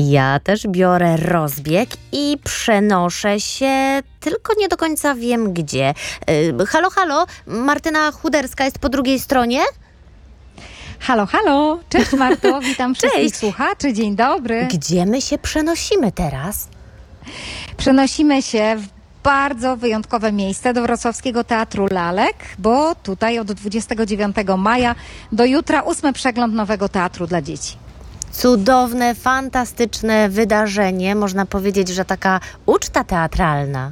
Ja też biorę rozbieg i przenoszę się, tylko nie do końca wiem gdzie. Halo, halo, Martyna Chuderska jest po drugiej stronie? Halo, halo. Cześć Marto, witam wszystkich Cześć. słuchaczy. Dzień dobry. Gdzie my się przenosimy teraz? Przenosimy się w bardzo wyjątkowe miejsce do Wrocławskiego Teatru Lalek, bo tutaj od 29 maja do jutra 8. przegląd nowego teatru dla dzieci. Cudowne, fantastyczne wydarzenie, można powiedzieć, że taka uczta teatralna.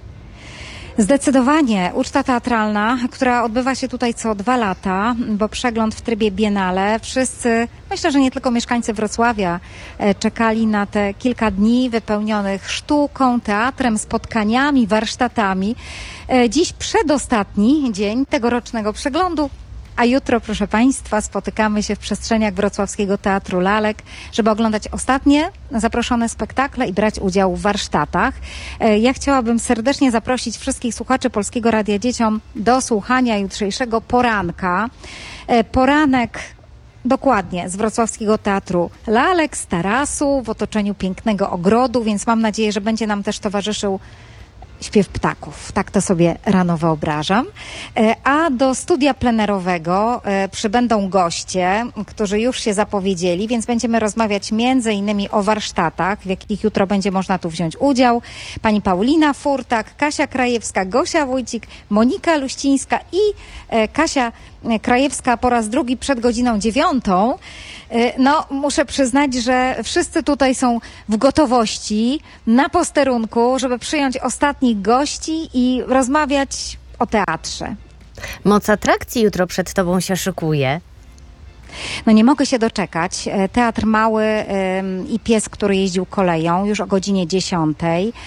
Zdecydowanie uczta teatralna, która odbywa się tutaj co 2 lata, bo przegląd w trybie biennale. Wszyscy, myślę, że nie tylko mieszkańcy Wrocławia, czekali na te kilka dni wypełnionych sztuką, teatrem, spotkaniami, warsztatami. Dziś przedostatni dzień tegorocznego przeglądu. A jutro, proszę Państwa, spotykamy się w przestrzeniach Wrocławskiego Teatru Lalek, żeby oglądać ostatnie zaproszone spektakle i brać udział w warsztatach. Ja chciałabym serdecznie zaprosić wszystkich słuchaczy Polskiego Radia Dzieciom do słuchania jutrzejszego poranka. Poranek dokładnie z Wrocławskiego Teatru Lalek, z tarasu, w otoczeniu pięknego ogrodu, więc mam nadzieję, że będzie nam też towarzyszył śpiew ptaków. Tak to sobie rano wyobrażam. A do studia plenerowego przybędą goście, którzy już się zapowiedzieli, więc będziemy rozmawiać między innymi o warsztatach, w jakich jutro będzie można tu wziąć udział. Pani Paulina Furtak, Kasia Krajewska, Gosia Wójcik, Monika Luścińska i Kasia Krajewska po raz drugi przed godziną 9. No, muszę przyznać, że wszyscy tutaj są w gotowości, na posterunku, żeby przyjąć ostatnich gości i rozmawiać o teatrze. Moc atrakcji jutro przed tobą się szykuje. No nie mogę się doczekać. Teatr Mały i Pies, który jeździł koleją, już o godzinie 10.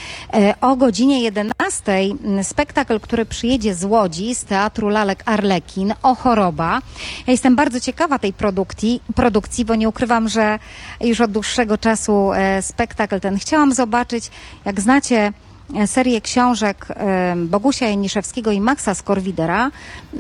O godzinie 11 spektakl, który przyjedzie z Łodzi, z Teatru Lalek Arlekin, O choroba. Ja jestem bardzo ciekawa tej produkcji, bo nie ukrywam, że już od dłuższego czasu spektakl ten chciałam zobaczyć. Jak znacie serię książek Bogusia Janiszewskiego i Maxa Skorwidera,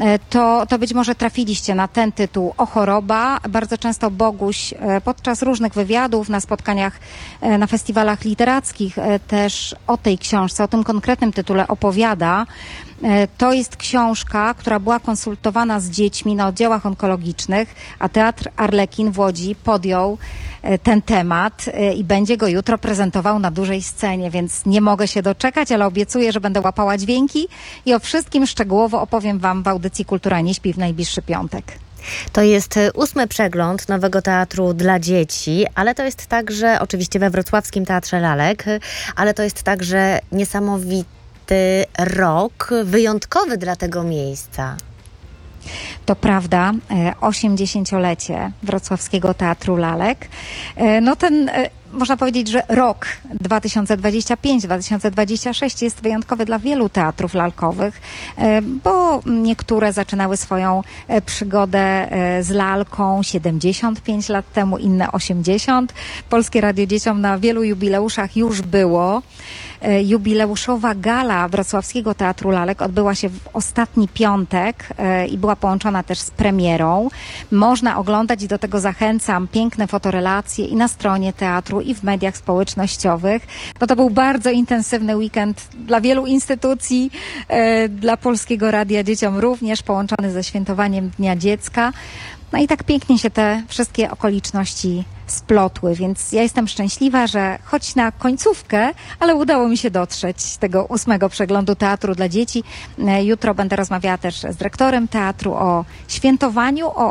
to być może trafiliście na ten tytuł O choroba. Bardzo często Boguś podczas różnych wywiadów, na spotkaniach, na festiwalach literackich też o tej książce, o tym konkretnym tytule opowiada. To jest książka, która była konsultowana z dziećmi na oddziałach onkologicznych, a Teatr Arlekin w Łodzi podjął ten temat i będzie go jutro prezentował na dużej scenie, więc nie mogę się doczekać, ale obiecuję, że będę łapała dźwięki i o wszystkim szczegółowo opowiem Wam w audycji Kultura nie śpi w najbliższy piątek. To jest 8. przegląd nowego teatru dla dzieci, ale to jest także oczywiście we Wrocławskim Teatrze Lalek, ale to jest także niesamowity rok, wyjątkowy dla tego miejsca. To prawda, 80-lecie Wrocławskiego Teatru Lalek. No ten, można powiedzieć, że rok 2025-2026 jest wyjątkowy dla wielu teatrów lalkowych, bo niektóre zaczynały swoją przygodę z lalką 75 lat temu, inne 80. Polskie Radio Dzieciom na wielu jubileuszach już było. Jubileuszowa gala Wrocławskiego Teatru Lalek odbyła się w ostatni piątek i była połączona też z premierą. Można oglądać i do tego zachęcam piękne fotorelacje i na stronie teatru, i w mediach społecznościowych. No to był bardzo intensywny weekend dla wielu instytucji, dla Polskiego Radia Dzieciom również, połączony ze świętowaniem Dnia Dziecka. No i tak pięknie się te wszystkie okoliczności splotły, więc ja jestem szczęśliwa, że choć na końcówkę, ale udało mi się dotrzeć z tego 8. przeglądu teatru dla dzieci. Jutro będę rozmawiała też z dyrektorem teatru o świętowaniu, o